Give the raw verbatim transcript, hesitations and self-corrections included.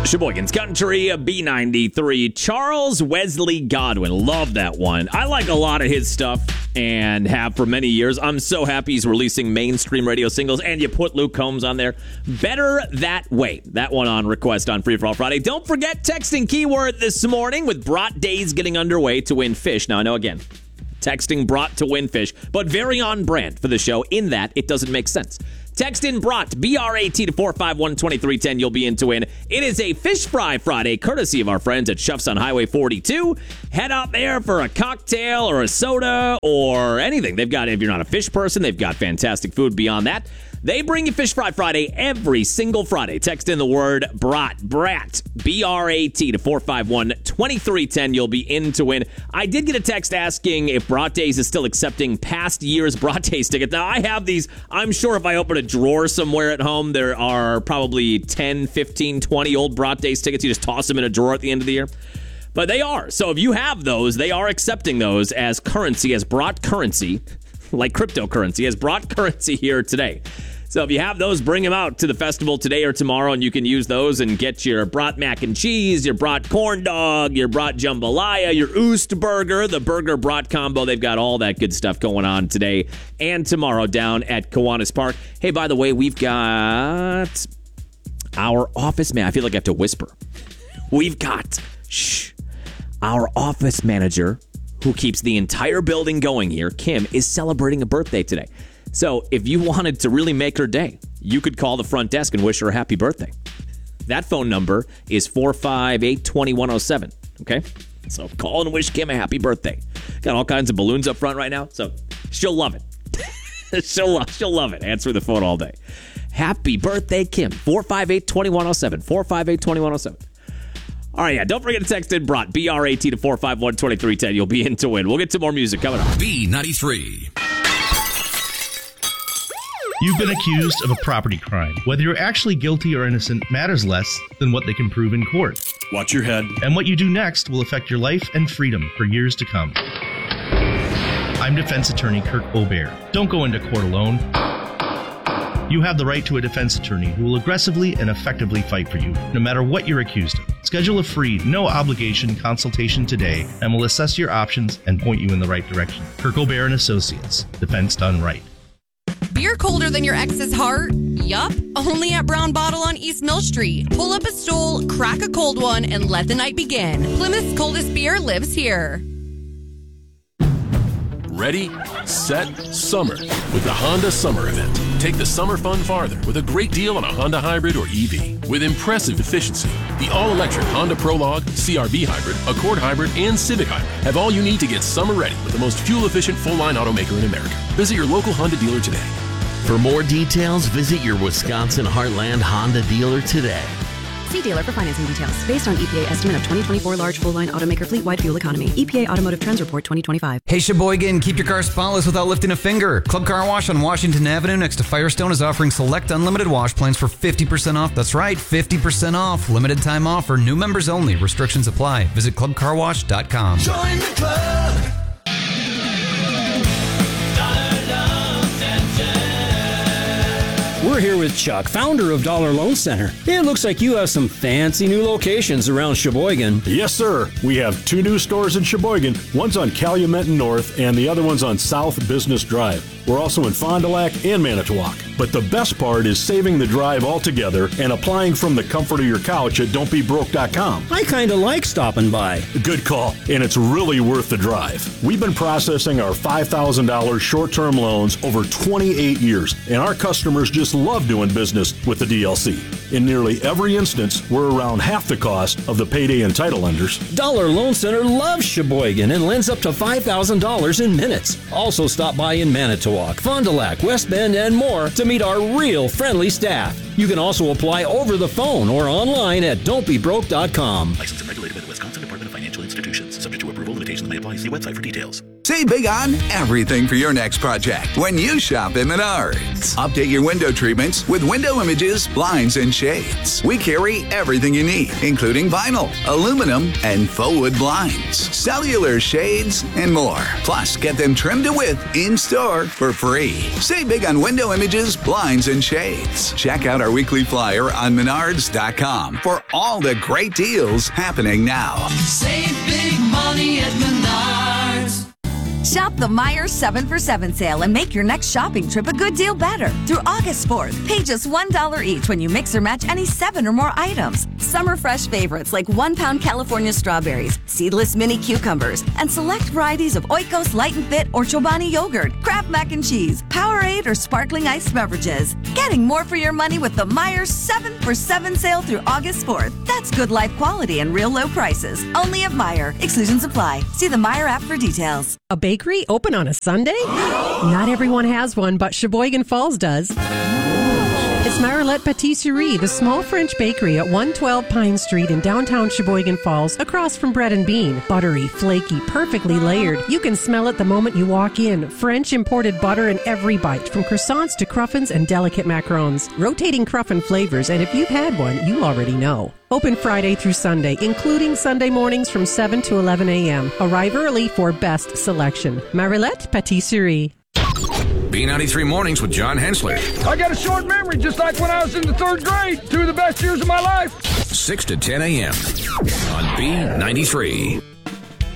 Sheboygan's Country, B ninety-three. Charles Wesley Godwin. Love that one. I like a lot of his stuff and have for many years. I'm so happy he's releasing mainstream radio singles, and you put Luke Combs on there. Better That Way. That one on request on Free For All Friday. Don't forget texting keyword this morning with Brat Days getting underway to win fish. Now, I know, again, texting brought to win fish, but very on brand for the show in that it doesn't make sense. Text in BRAT, B R A T, to four five one, two three one zero. You'll be in to win. It is a Fish Fry Friday, courtesy of our friends at Chefs on Highway forty-two. Head out there for a cocktail or a soda or anything. They've got, if you're not a fish person, they've got fantastic food beyond that. They bring you Fish Fry Friday every single Friday. Text in the word BRAT, BRAT, B R A T, to four five one, two three one zero. You'll be in to win. I did get a text asking if Brat Days is still accepting past year's Brat Days tickets. Now, I have these. I'm sure if I open a drawer somewhere at home, there are probably ten, fifteen, twenty old Brat Days tickets. You just toss them in a drawer at the end of the year. But they are. So if you have those, they are accepting those as currency, as Brat currency, like cryptocurrency, as Brat currency here today. So if you have those, bring them out to the festival today or tomorrow, and you can use those and get your Brat mac and cheese, your Brat corn dog, your Brat jambalaya, your Oost burger, the burger Brat combo. They've got all that good stuff going on today and tomorrow down at Kiwanis Park. Hey, by the way, we've got our office man. I feel like I have to whisper. We've got shh, our office manager who keeps the entire building going here, Kim, is celebrating a birthday today. So if you wanted to really make her day, you could call the front desk and wish her a happy birthday. That phone number is four five eight, two one zero seven, okay? So call and wish Kim a happy birthday. Got all kinds of balloons up front right now, so she'll love it. she'll, love, she'll love it. Answer the phone all day. Happy birthday, Kim. four five eight, two one zero seven, four five eight, two one zero seven. All right, yeah, don't forget to text in BRAT, B R A T, to four five one, two three one zero. You'll be in to win. We'll get to more music coming up. B ninety-three. You've been accused of a property crime. Whether you're actually guilty or innocent matters less than what they can prove in court. Watch your head. And what you do next will affect your life and freedom for years to come. I'm defense attorney Kirk Aubert. Don't go into court alone. You have the right to a defense attorney who will aggressively and effectively fight for you, no matter what you're accused of. Schedule a free, no-obligation consultation today, and we'll assess your options and point you in the right direction. Kirk Aubert and Associates. Defense done right. Beer colder than your ex's heart? Yup, only at Brown Bottle on East Mill Street. Pull up a stool, crack a cold one, and let the night begin. Plymouth's coldest beer lives here. Ready, set, summer with the Honda Summer Event. Take the summer fun farther with a great deal on a Honda Hybrid or E V. With impressive efficiency, the all-electric Honda Prologue, C R V Hybrid, Accord Hybrid, and Civic Hybrid have all you need to get summer ready with the most fuel-efficient full-line automaker in America. Visit your local Honda dealer today. For more details, visit your Wisconsin Heartland Honda dealer today. See dealer for financing details. Based on E P A estimate of twenty twenty-four large full-line automaker fleet-wide fuel economy. E P A Automotive Trends Report twenty twenty-five. Hey Sheboygan, keep your car spotless without lifting a finger. Club Car Wash on Washington Avenue next to Firestone is offering select unlimited wash plans for fifty percent off. That's right, fifty percent off. Limited time offer. New members only. Restrictions apply. Visit club car wash dot com. Join the club. We're here with Chuck, founder of Dollar Loan Center. It looks like you have some fancy new locations around Sheboygan. Yes, sir. We have two new stores in Sheboygan. One's on Calumet and North, and the other one's on South Business Drive. We're also in Fond du Lac and Manitowoc. But the best part is saving the drive altogether and applying from the comfort of your couch at don't be broke dot com. I kind of like stopping by. Good call, and it's really worth the drive. We've been processing our five thousand dollars short-term loans over twenty-eight years, and our customers just love doing business with the D L C. In nearly every instance, we're around half the cost of the payday and title lenders. Dollar Loan Center loves Sheboygan and lends up to five thousand dollars in minutes. Also stop by in Manitowoc, Fond du Lac, West Bend, and more to meet our real friendly staff. You can also apply over the phone or online at don't be broke dot com. Licensed and regulated by the Wisconsin Department of Financial Institutions. Subject to approval, limitations may apply. See website for details. Save big on everything for your next project when you shop at Menards. Update your window treatments with window images, blinds, and shades. We carry everything you need, including vinyl, aluminum, and faux wood blinds, cellular shades, and more. Plus, get them trimmed to width in-store for free. Save big on window images, blinds, and shades. Check out our weekly flyer on menards dot com for all the great deals happening now. Save big money at Menards. Shop the Meijer seven for seven sale and make your next shopping trip a good deal better. Through August fourth, pay just one dollar each when you mix or match any seven or more items. Summer fresh favorites like one pound California strawberries, seedless mini cucumbers, and select varieties of Oikos Light and Fit or Chobani yogurt, Kraft mac and cheese, Powerade, or sparkling iced beverages. Getting more for your money with the Meijer seven for seven sale through August fourth. That's good life quality and real low prices. Only at Meijer. Exclusions apply. See the Meijer app for details. A bakery open on a Sunday? Not everyone has one, but Sheboygan Falls does. It's Marilette Patisserie, the small French bakery at one twelve Pine Street in downtown Sheboygan Falls, across from Bread and Bean. Buttery, flaky, perfectly layered. You can smell it the moment you walk in. French imported butter in every bite, from croissants to cruffins and delicate macarons. Rotating cruffin flavors, and if you've had one, you already know. Open Friday through Sunday, including Sunday mornings from seven to eleven a.m. Arrive early for best selection. Marilette Patisserie. B ninety-three Mornings with John Hensler. I got a short memory, just like when I was in the third grade. Two of the best years of my life. six to ten a.m. on B ninety-three.